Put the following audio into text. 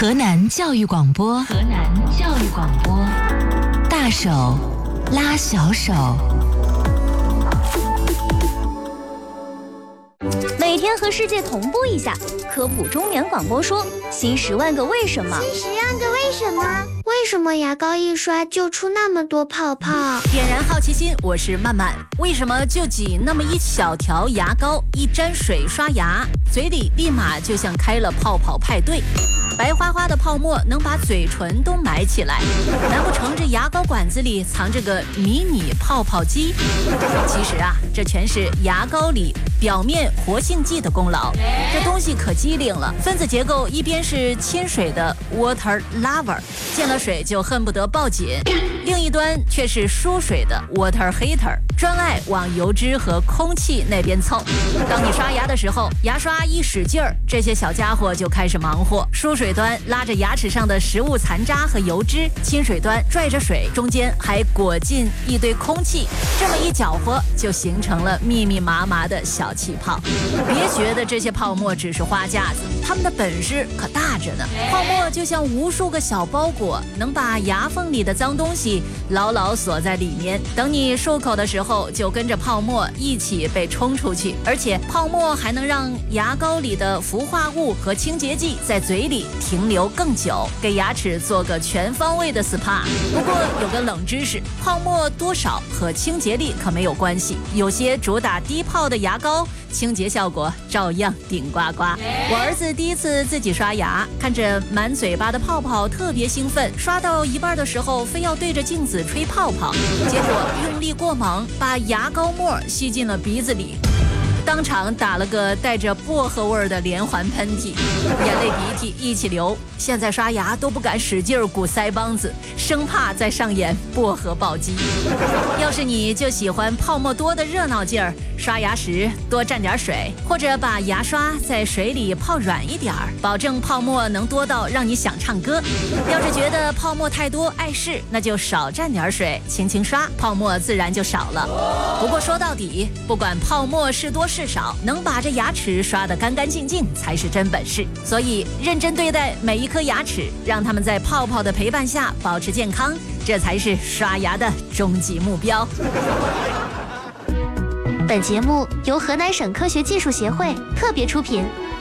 河南教育广播，河南教育广播，大手拉小手。 每天和世界同步一下，科普中年广播说新10万个为什么。 新10万个为什么？为什么牙膏一刷就出那么多泡泡？ 点燃好奇心，我是曼曼。为什么就挤那么一小条牙膏，一沾水刷牙，嘴里立马就像开了泡泡派对？白花花的泡沫能把嘴唇都埋起来，难不成这牙膏管子里藏着个迷你泡泡机？其实啊，这全是牙膏里表面活性剂的功劳。这东西可机灵了，分子结构一边是亲水的 water lover， 见了水就恨不得抱紧，另一端却是疏水的 water hater， 专爱往油脂和空气那边凑。当你刷牙的时候，牙刷一使劲儿，这些小家伙就开始忙活。疏水端拉着牙齿上的食物残渣和油脂，亲水端拽着水，中间还裹进一堆空气，这么一搅和就形成了密密麻麻的小气泡。别觉得这些泡沫只是花架子，它们的本事可大着呢。泡沫就像无数个小包裹，能把牙缝里的脏东西牢牢锁在里面，等你漱口的时候就跟着泡沫一起被冲出去。而且泡沫还能让牙膏里的氟化物和清洁剂在嘴里停留更久，给牙齿做个全方位的 SPA。 不过有个冷知识，泡沫多少和清洁力可没有关系，有些主打低泡的牙膏清洁效果照样顶呱呱。我儿子第一次自己刷牙，看着满嘴巴的泡泡特别兴奋，刷到一半的时候非要对着镜子吹泡泡，结果用力过猛，把牙膏沫吸进了鼻子里，当场打了个带着薄荷味的连环喷嚏，眼泪鼻涕一起流。现在刷牙都不敢使劲鼓腮帮子，生怕再上演薄荷暴击。要是你就喜欢泡沫多的热闹劲儿，刷牙时多蘸点水，或者把牙刷在水里泡软一点儿，保证泡沫能多到让你想唱歌。要是觉得泡沫太多碍事，那就少蘸点水，轻轻刷，泡沫自然就少了。不过说到底，不管泡沫是多是少，能把这牙齿刷得干干净净才是真本事。所以认真对待每一颗牙齿，让他们在泡泡的陪伴下保持健康，这才是刷牙的终极目标。 本节目由河南省科学技术协会特别出品。